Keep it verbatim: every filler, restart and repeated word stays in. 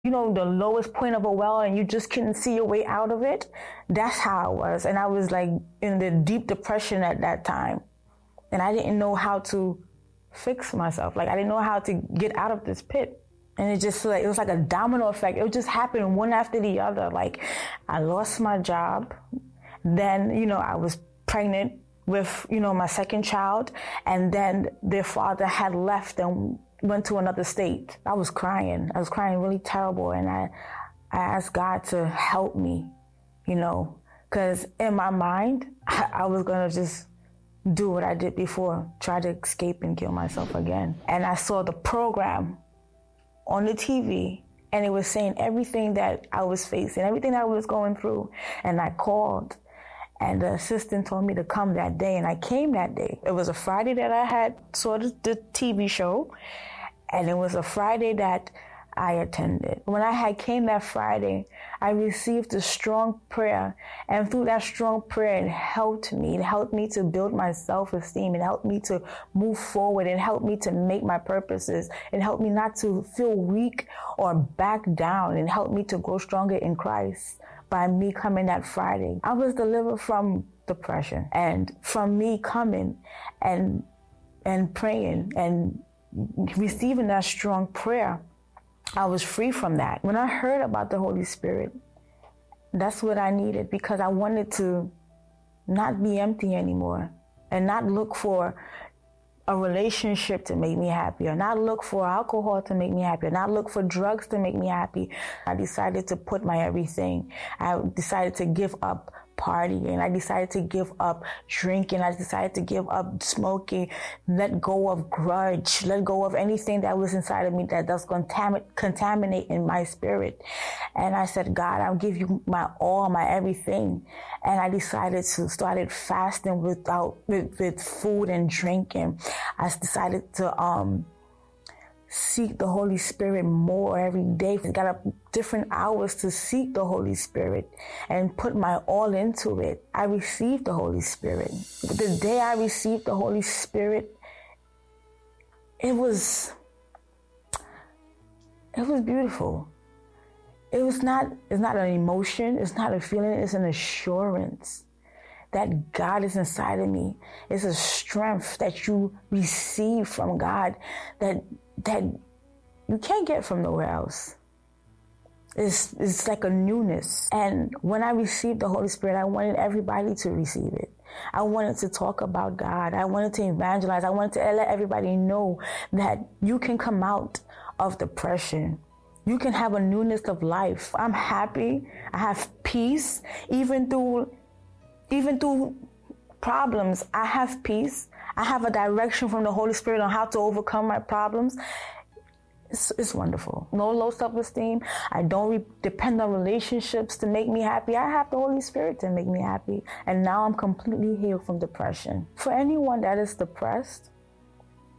you know, the lowest point of a well and you just couldn't see your way out of it. That's how I was. And I was like in the deep depression at that time. And I didn't know how to fix myself. Like I didn't know how to get out of this pit. And it just like, it was like a domino effect. It would just happen one after the other. Like I lost my job. Then, you know, I was pregnant with, you know, my second child. And then their father had left and went to another state. I was crying. I was crying really terrible. And I, I asked God to help me, you know, because in my mind, I, I was going to just do what I did before, try to escape and kill myself again. And I saw the program on the T V, and it was saying everything that I was facing, everything that I was going through. And I called, and the assistant told me to come that day, and I came that day. It was a Friday that I had saw the, the T V show, and it was a Friday that I attended. When I had came that Friday, I received a strong prayer, and through that strong prayer, it helped me. It helped me to build my self-esteem. It helped me to move forward. It helped me to make my purposes. It helped me not to feel weak or back down. It helped me to grow stronger in Christ by me coming that Friday. I was delivered from depression, and from me coming and and praying and receiving that strong prayer, I was free from that. When I heard about the Holy Spirit, that's what I needed, because I wanted to not be empty anymore and not look for a relationship to make me happy, or not look for alcohol to make me happy, or not look for drugs to make me happy. I decided to put my everything. I decided to give up partying. I decided to give up drinking. I decided to give up smoking, let go of grudge, let go of anything that was inside of me that does contam- contaminate in my spirit. And I said, God, I'll give you my all, my everything. And I decided to started fasting without with, with food and drinking. I decided to um seek the Holy Spirit more every day. I got up different hours to seek the Holy Spirit and put my all into it. I received the Holy Spirit. The day I received the Holy Spirit, it was, it was beautiful. It was not, it's not an emotion, it's not a feeling, it's an assurance that God is inside of me. It's a strength that you receive from God that that you can't get from nowhere else. It's, it's like a newness. And when I received the Holy Spirit, I wanted everybody to receive it. I wanted to talk about God. I wanted to evangelize. I wanted to let everybody know that you can come out of depression. You can have a newness of life. I'm happy. I have peace. Even through, even through problems, I have peace. I have a direction from the Holy Spirit on how to overcome my problems. It's, it's wonderful. No low self-esteem. I don't re- depend on relationships to make me happy. I have the Holy Spirit to make me happy. And now I'm completely healed from depression. For anyone that is depressed,